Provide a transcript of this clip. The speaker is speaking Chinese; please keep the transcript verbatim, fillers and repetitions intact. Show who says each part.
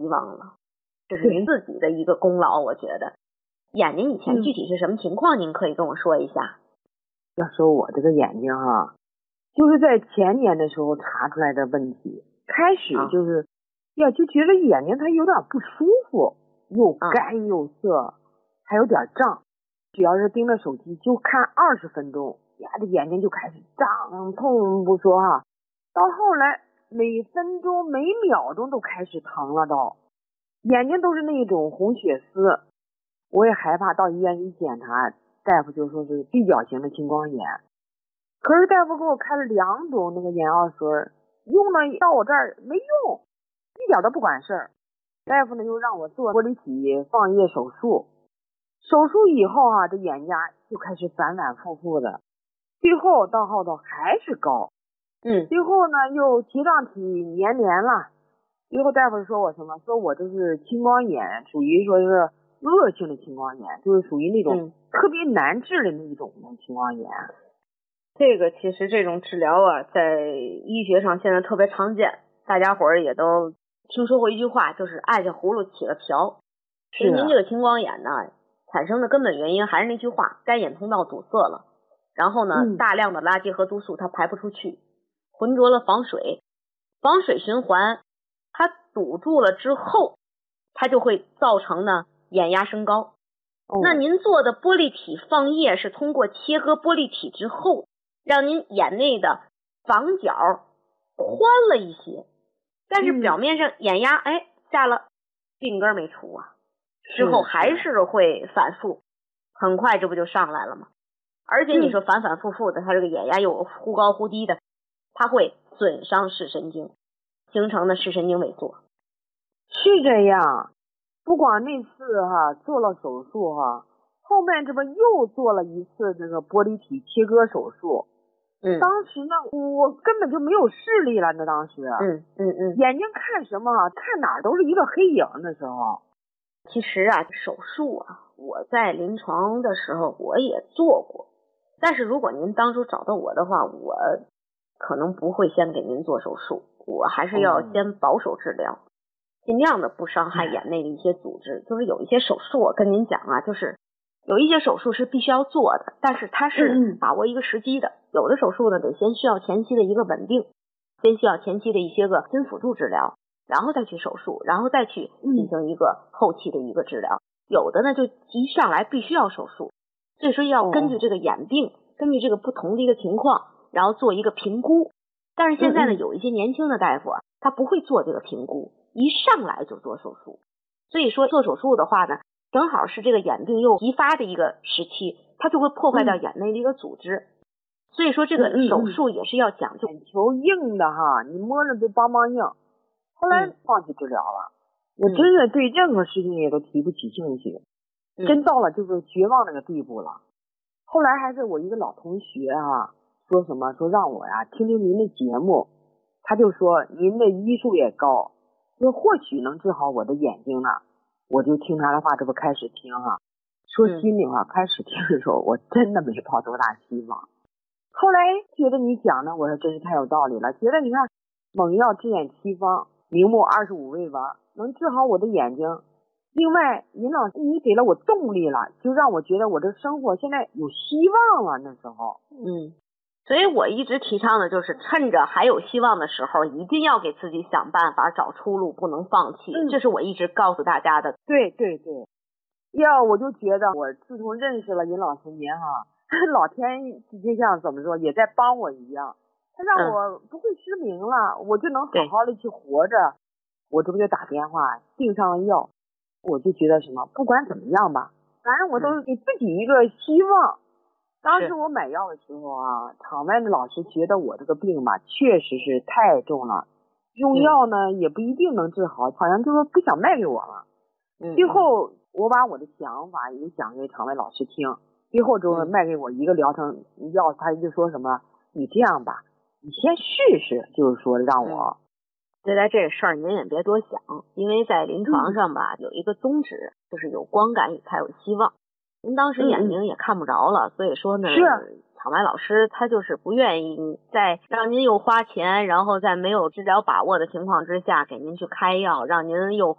Speaker 1: 希望了，这是您自己的一个功劳，我觉得。眼睛以前具体是什么情况，嗯、您可以跟我说一下。
Speaker 2: 要说我这个眼睛哈，就是在前年的时候查出来的问题，开始就是，呀、啊、就觉得眼睛它有点不舒服，又干又涩，还有点胀。只要是盯着手机就看二十分钟，呀，这眼睛就开始胀痛不说哈，到后来每分钟每秒钟都开始疼了都，眼睛都是那种红血丝。我也害怕，到医院一检查，大夫就说是闭角型的青光眼。可是大夫给我开了两种那个眼药水，用了到我这儿没用，一点都不管事儿。大夫呢又让我做玻璃体放液手术，手术以后啊，这眼压就开始反反复复的，最后到后头还是高，
Speaker 1: 嗯，
Speaker 2: 最后呢又睫状体粘连了。最后大夫说我什么？说我这是青光眼，属于说是恶性的青光眼，就是属于那种特别难治的那一种青光眼。
Speaker 1: 嗯、这个其实这种治疗啊，在医学上现在特别常见，大家伙儿也都听说过一句话，就是按下葫芦起了瓢。所以您这个青光眼呢，产生的根本原因还是那句话，该眼通道堵塞了，然后呢，
Speaker 2: 嗯、
Speaker 1: 大量的垃圾和毒素它排不出去，浑浊了防水，防水循环它堵住了之后，它就会造成呢眼压升高。哦、那您做的玻璃体放液是通过切割玻璃体之后，让您眼内的房角宽了一些，但是表面上眼压、嗯、哎下了，病根没除啊，之后还是会反复，很快这不就上来了吗？而且你说反反复复的，它这个眼压有忽高忽低的，它会损伤视神经，形成的视神经萎缩。
Speaker 2: 是这样，不光那次哈做了手术哈，后面这不又做了一次这个玻璃体切割手术。
Speaker 1: 嗯，
Speaker 2: 当时呢，我根本就没有视力了，那当时，
Speaker 1: 嗯嗯嗯，
Speaker 2: 眼睛看什么看哪儿都是一个黑影。那时候，
Speaker 1: 其实啊，手术啊，我在临床的时候我也做过，但是如果您当初找到我的话，我可能不会先给您做手术，我还是要先保守治疗，嗯、尽量的不伤害眼内的一些组织。就是有一些手术，我跟您讲啊，就是有一些手术是必须要做的，但是它是把握一个时机的。嗯、有的手术呢，得先需要前期的一个稳定，先需要前期的一些个新辅助治疗，然后再去手术，然后再去进行一个后期的一个治疗。嗯、有的呢，就一上来必须要手术，所以说要根据这个眼病，哦、根据这个不同的一个情况，然后做一个评估。但是现在呢，嗯、有一些年轻的大夫啊，他不会做这个评估，一上来就做手术。所以说做手术的话呢，正好是这个眼病又急发的一个时期，它就会破坏掉眼内的一个组织。嗯、所以说这个手术也是要讲究。
Speaker 2: 眼球硬的哈，你摸着都梆梆硬。后来放弃治疗了，嗯、我真的对任何事情也都提不起兴趣，嗯、真到了就是绝望那个地步了。后来还是我一个老同学啊，说什么说让我呀听听您的节目，他就说您的医术也高，说或许能治好我的眼睛呢。我就听他的话，这不开始听哈、啊。说心里话，嗯、开始听的时候，我真的没抱多大希望。后来觉得你讲的，我说真是太有道理了。觉得你看猛药治眼七方，明目二十五味丸，能治好我的眼睛。另外，尹老师你给了我动力了，就让我觉得我的生活现在有希望了。那时候，
Speaker 1: 嗯。所以我一直提倡的就是趁着还有希望的时候，一定要给自己想办法找出路，不能放弃。嗯、这是我一直告诉大家的。
Speaker 2: 对对对，要我就觉得我自从认识了尹老师您哈，老天就像怎么说也在帮我一样，他让我不会失明了，嗯、我就能好好的去活着。我这不就打电话订上了药，我就觉得什么不管怎么样吧，反正我都是给自己一个希望。嗯当时我买药的时候啊，场外的老师觉得我这个病吧，确实是太重了，用药呢、嗯、也不一定能治好，好像就是不想卖给我了。嗯、最后我把我的想法也讲给场外老师听，最后就卖给我一个疗程药，他就说什么，你这样吧，你先试试，就是说让我。
Speaker 1: 对待这事儿您也别多想，因为在临床上吧、嗯、有一个宗旨，就是有光感才有希望。您当时眼睛也看不着了，嗯、所以说呢，场外老师他就是不愿意在让您又花钱，然后在没有治疗把握的情况之下给您去开药，让您又